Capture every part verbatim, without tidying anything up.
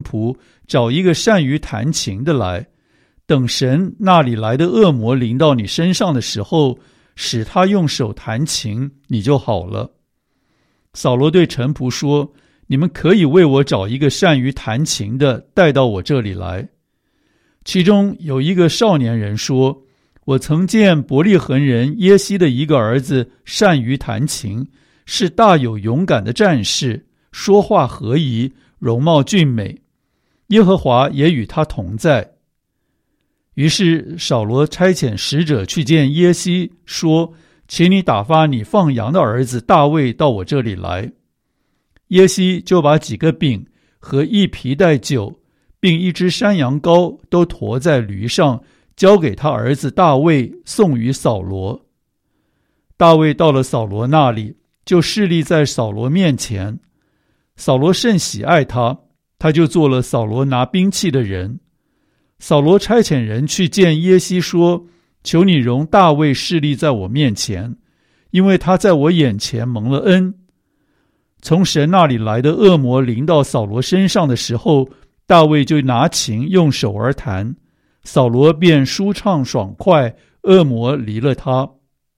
仆找一个善于弹琴的来，等神那里来的恶魔临到你身上的时候，使他用手弹琴，你就好了。扫罗对臣仆说，你们可以为我找一个善于弹琴的带到我这里来。其中有一个少年人说，我曾见伯利恒人耶西的一个儿子善于弹琴，是大有勇敢的战士，说话和宜，容貌俊美，耶和华也与他同在。于是扫罗差遣使者去见耶西，说，请你打发你放羊的儿子大卫到我这里来。耶西就把几个饼和一皮带酒并一只山羊羔都驮在驴上，交给他儿子大卫，送与扫罗。大卫到了扫罗那里，就侍立在扫罗面前。扫罗甚喜爱他，他就做了扫罗拿兵器的人。扫罗差遣人去见耶西说，求你容大卫侍立在我面前，因为他在我眼前蒙了恩。从神那里来的恶魔临到扫罗身上的时候，大卫就拿琴用手而弹，扫罗便舒畅爽快，恶魔离了他。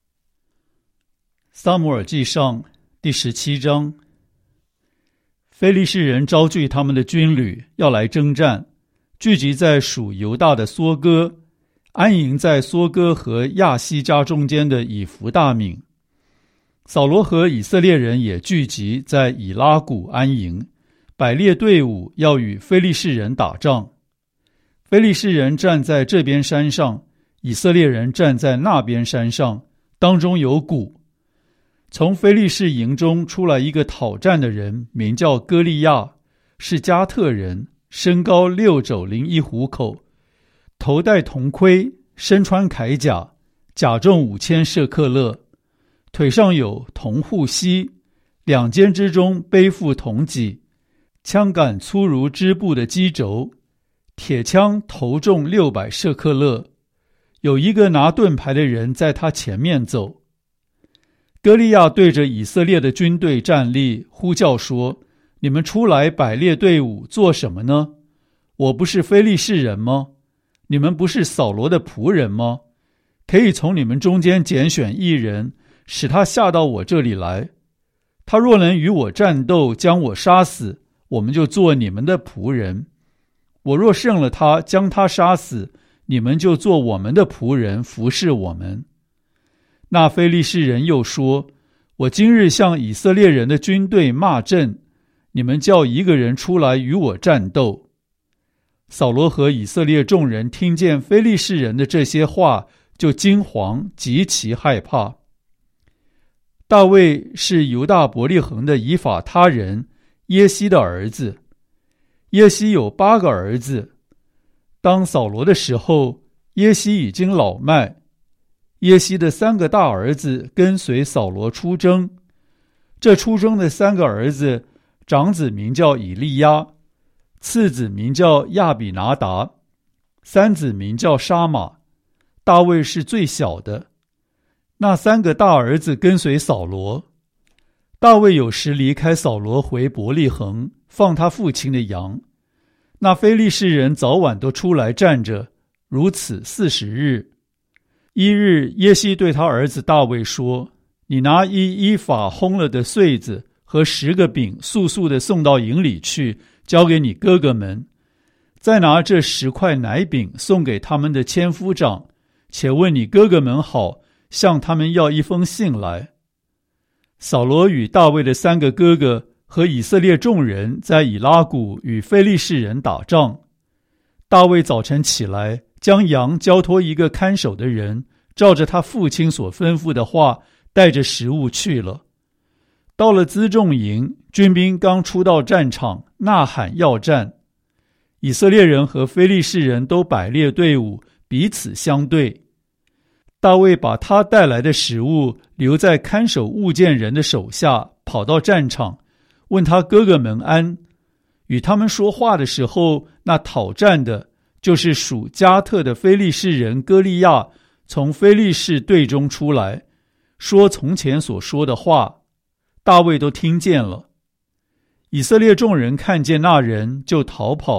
撒母耳记上第十七章。非利士人招聚他们的军旅，要来征战，聚集在属犹大的梭哥，安营在梭哥和亚西家中间的以弗大敏。扫罗和以色列人也聚集在以拉谷安营，摆列队伍要与非利士人打仗。非利士人站在这边山上，以色列人站在那边山上，当中有谷。从非利士营中出来一个讨战的人，名叫歌利亚，是加特人，身高六肘零一虎口，头戴铜盔，身穿铠甲，甲重五千舍克勒，腿上有铜护膝，两肩之中背负铜戟，枪杆粗如织布的机轴，铁枪头重六百舍克勒。有一个拿盾牌的人在他前面走。歌利亚对着以色列的军队站立，呼叫说，你们出来摆列队伍做什么呢？我不是非利士人吗？你们不是扫罗的仆人吗？可以从你们中间拣选一人，使他下到我这里来。他若能与我战斗，将我杀死，我们就做你们的仆人。我若胜了他，将他杀死，你们就做我们的仆人，服侍我们。那非利士人又说，我今日向以色列人的军队骂阵，你们叫一个人出来与我战斗。扫罗和以色列众人听见非利士人的这些话，就惊惶，极其害怕。大卫是犹大伯利恒的以法他人耶西的儿子，耶西有八个儿子。当扫罗的时候，耶西已经老迈。耶西的三个大儿子跟随扫罗出征，这出征的三个儿子，长子名叫以利亚，次子名叫亚比拿达，三子名叫沙马。大卫是最小的。那三个大儿子跟随扫罗。大卫有时离开扫罗回伯利恒，放他父亲的羊。那非利士人早晚都出来站着，如此四十日。一日，耶西对他儿子大卫说，你拿一依法烘了的穗子和十个饼，速速地送到营里去，交给你哥哥们。再拿这十块奶饼送给他们的千夫长，且问你哥哥们好，向他们要一封信来。扫罗与大卫的三个哥哥和以色列众人在以拉谷与非利士人打仗。大卫早晨起来，将羊交托一个看守的人，照着他父亲所吩咐的话，带着食物去了。到了辎重营，军兵刚出到战场，呐喊要战。以色列人和非利士人都摆列队伍，彼此相对。大卫把他带来的食物留在看守物件人的手下，跑到战场，问他哥哥们安。与他们说话的时候，那讨战的就是属加特的非利士人歌利亚，从非利士队中出来，说从前所说的话，大卫都听见了。以色列众人看见那人，就逃跑，